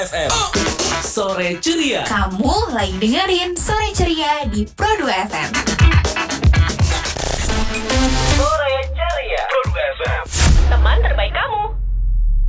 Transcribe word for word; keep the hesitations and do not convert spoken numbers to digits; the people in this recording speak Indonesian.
F M Sore Ceria. Kamu lagi dengerin Sore Ceria di Pro dua F M.